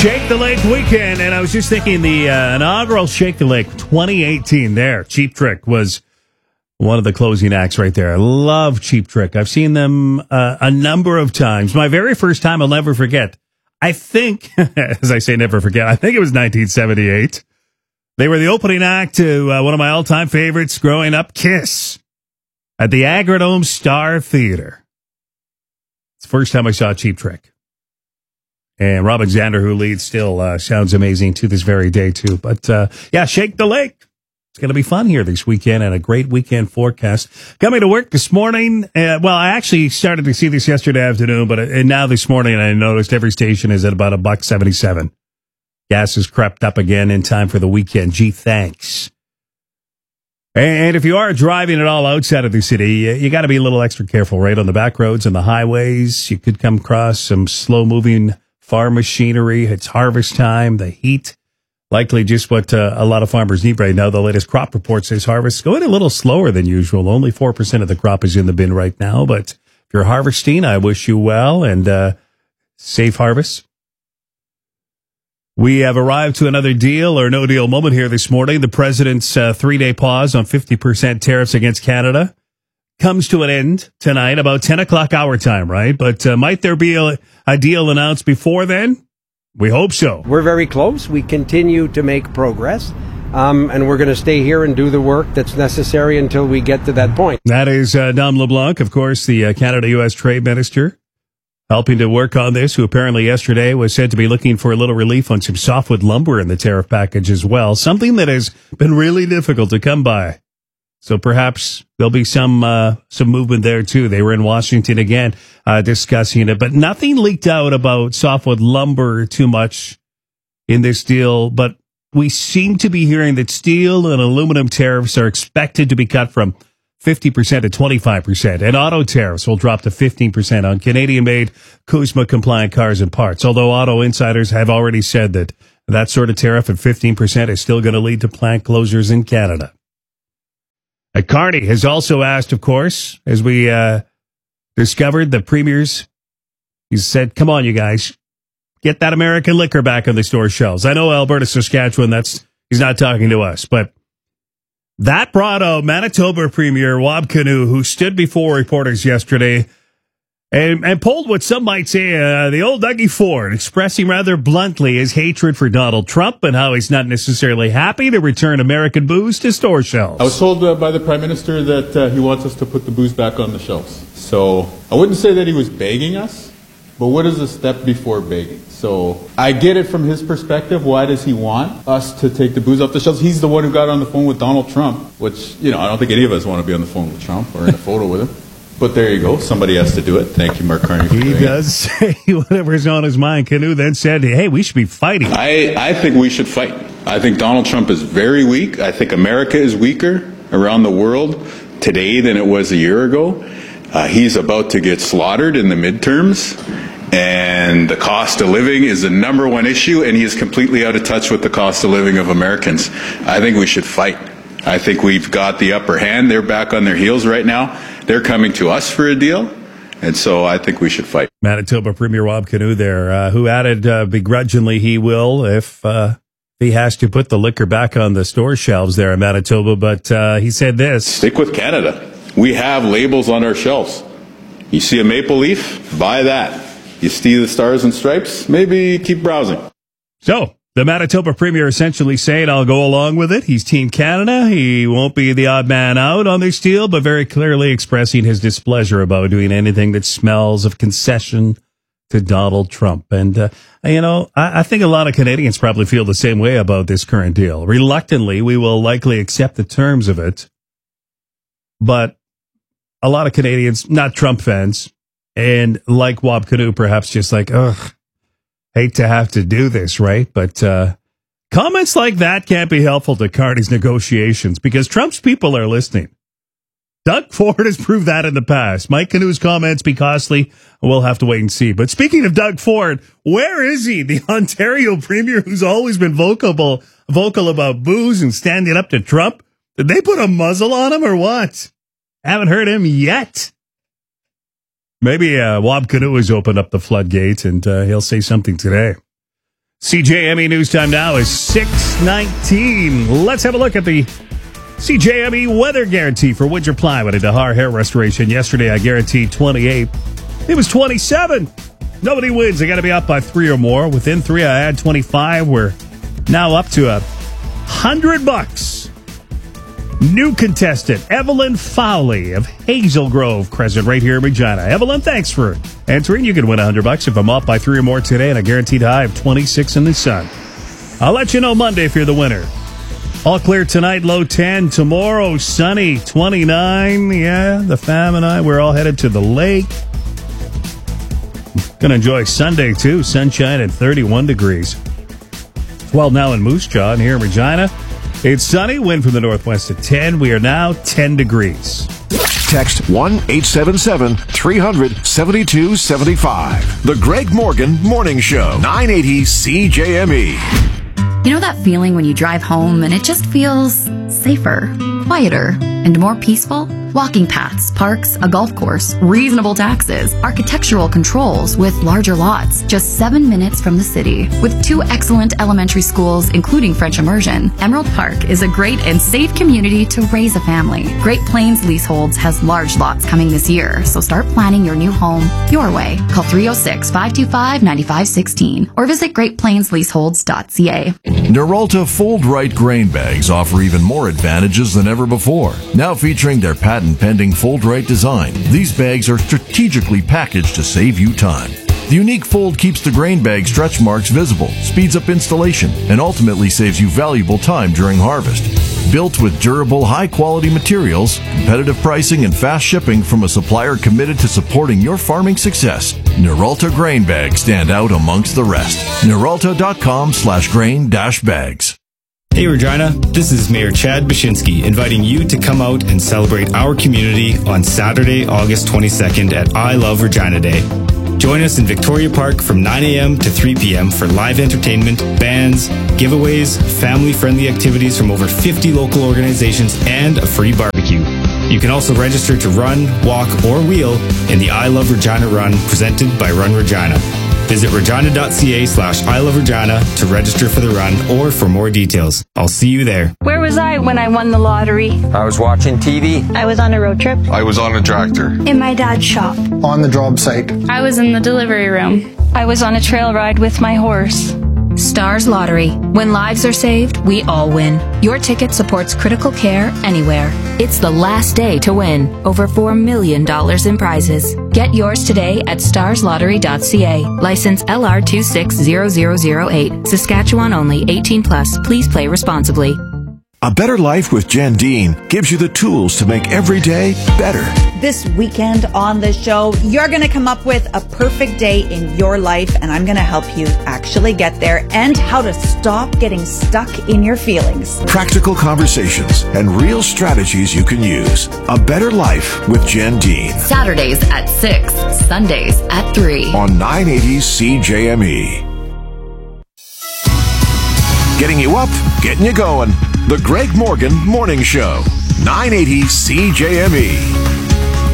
Shake the Lake weekend, and I was just thinking the inaugural Shake the Lake 2018 there. Cheap Trick was one of the closing acts right there. I love Cheap Trick. I've seen them a number of times. My very first time I'll never forget. I think, as I say never forget, I think it was 1978. They were the opening act to one of my all-time favorites growing up, Kiss, at the Agrodome Star Theater. It's the first time I saw Cheap Trick. And Robin Zander, who leads, still sounds amazing to this very day, too. But, yeah, Shake the Lake. It's going to be fun here this weekend and a great weekend forecast. Coming to work this morning. Well, I actually started to see this yesterday afternoon, but now this morning I noticed every station is at about $1.77. Gas has crept up again in time for the weekend. Gee, thanks. And if you are driving at all outside of the city, you got to be a little extra careful, right? On the back roads and the highways, you could come across some slow-moving farm machinery. It's harvest time. The heat, likely just what a lot of farmers need right now. The latest crop report says harvest going a little slower than usual. Only 4% of the crop is in the bin right now. But if you're harvesting, I wish you well and safe harvest. We have arrived to another deal or no deal moment here this morning. The president's 3-day pause on 50% tariffs against Canada comes to an end tonight, about 10 o'clock our time, right? But might there be a deal announced before then? We hope so. We're very close. We continue to make progress, and we're going to stay here and do the work that's necessary until we get to that point. That is Dom LeBlanc, of course, the Canada-U.S. Trade Minister, helping to work on this, who apparently yesterday was said to be looking for a little relief on some softwood lumber in the tariff package as well, something that has been really difficult to come by. So perhaps there'll be some movement there, too. They were in Washington again discussing it, but nothing leaked out about softwood lumber too much in this deal. But we seem to be hearing that steel and aluminum tariffs are expected to be cut from 50% to 25%, and auto tariffs will drop to 15% on Canadian-made CUSMA-compliant cars and parts, although auto insiders have already said that that sort of tariff at 15% is still going to lead to plant closures in Canada. Carney has also asked, of course, as we discovered, the premiers, he said, come on, you guys, get that American liquor back on the store shelves. I know Alberta, Saskatchewan, he's not talking to us, but that brought out Manitoba Premier Wab Kinew, who stood before reporters yesterday and pulled what some might say the old Dougie Ford, expressing rather bluntly his hatred for Donald Trump and how he's not necessarily happy to return American booze to store shelves. I was told by the Prime Minister that he wants us to put the booze back on the shelves. So I wouldn't say that he was begging us, but what is a step before begging? So I get it from his perspective. Why does he want us to take the booze off the shelves? He's the one who got on the phone with Donald Trump, which, I don't think any of us want to be on the phone with Trump or in a photo with him. But there you go. Somebody has to do it. Thank you, Mark Carney. He does say whatever's on his mind. Kinew then said, hey, we should be fighting. I think we should fight. I think Donald Trump is very weak. I think America is weaker around the world today than it was a year ago. He's about to get slaughtered in the midterms. And the cost of living is the number one issue, and he is completely out of touch with the cost of living of Americans. I think we should fight. I think we've got the upper hand. They're back on their heels right now. They're coming to us for a deal, and so I think we should fight. Manitoba Premier Wab Kinew there, who added begrudgingly he will if he has to put the liquor back on the store shelves there in Manitoba, but he said this. Stick with Canada. We have labels on our shelves. You see a maple leaf? Buy that. You see the stars and stripes? Maybe keep browsing. So, the Manitoba Premier essentially saying, I'll go along with it. He's Team Canada. He won't be the odd man out on this deal, but very clearly expressing his displeasure about doing anything that smells of concession to Donald Trump. And, I think a lot of Canadians probably feel the same way about this current deal. Reluctantly, we will likely accept the terms of it. But a lot of Canadians, not Trump fans, and like Wab Kinew, perhaps just like, ugh, hate to have to do this, right? But comments like that can't be helpful to Carney's negotiations because Trump's people are listening. Doug Ford has proved that in the past. Mike Kinew's comments be costly. We'll have to wait and see. But speaking of Doug Ford, where is he? The Ontario Premier who's always been vocal about booze and standing up to Trump. Did they put a muzzle on him or what? Haven't heard him yet. Maybe Wab Kinew has opened up the floodgates and he'll say something today. CJME News Time now is 6:19. Let's have a look at the CJME weather guarantee for Windsor Plywood and Dahar Hair Restoration. Yesterday, I guaranteed 28. It was 27. Nobody wins. They got to be up by 3 or more. Within 3, I had 25. We're now up to $100. New contestant, Evelyn Fowley of Hazel Grove Crescent right here in Regina. Evelyn, thanks for entering. You can win $100 if I'm up by 3 or more today, and a guaranteed high of 26 in the sun. I'll let you know Monday if you're the winner. All clear tonight, low 10. Tomorrow, sunny, 29. Yeah, the fam and I, we're all headed to the lake. Gonna enjoy Sunday, too. Sunshine at 31 degrees. 12 now in Moose Jaw, and here in Regina, it's sunny, wind from the northwest at 10. We are now 10 degrees. Text 1-877-300-7275. The Greg Morgan Morning Show, 980 CJME. You know that feeling when you drive home and it just feels safer, quieter, and more peaceful? Walking paths, parks, a golf course, reasonable taxes, architectural controls with larger lots, just 7 minutes from the city. With 2 excellent elementary schools, including French immersion, Emerald Park is a great and safe community to raise a family. Great Plains Leaseholds has large lots coming this year, so start planning your new home your way. Call 306-525-9516 or visit greatplainsleaseholds.ca. Nerolta Fold Right grain bags offer even more advantages than ever before. Now featuring their patent-pending Fold Right design, these bags are strategically packaged to save you time. The unique fold keeps the grain bag stretch marks visible, speeds up installation, and ultimately saves you valuable time during harvest. Built with durable, high-quality materials, competitive pricing, and fast shipping from a supplier committed to supporting your farming success, Nerolta grain bags stand out amongst the rest. Nerolta.com/grain-bags. Hey Regina, this is Mayor Chad Bashinsky inviting you to come out and celebrate our community on Saturday, August 22nd at I Love Regina Day. Join us in Victoria Park from 9 a.m. to 3 p.m. for live entertainment, bands, giveaways, family-friendly activities from over 50 local organizations, and a free barbecue. You can also register to run, walk, or wheel in the I Love Regina Run presented by Run Regina. Visit regina.ca/I Love Regina to register for the run or for more details. I'll see you there. Where was I when I won the lottery? I was watching TV. I was on a road trip. I was on a tractor. In my dad's shop. On the job site. I was in the delivery room. I was on a trail ride with my horse. Stars Lottery. When lives are saved, we all win. Your ticket supports critical care anywhere. It's the last day to win. Over $4 million in prizes. Get yours today at starslottery.ca. License LR260008. Saskatchewan only. 18+. Please play responsibly. A Better Life with Jen Dean gives you the tools to make every day better. This weekend on the show, you're going to come up with a perfect day in your life, and I'm going to help you actually get there and how to stop getting stuck in your feelings. Practical conversations and real strategies you can use. A Better Life with Jen Dean. Saturdays at 6, Sundays at 3. On 980 CJME. Getting you up, getting you going. The Greg Morgan Morning Show, 980 CJME.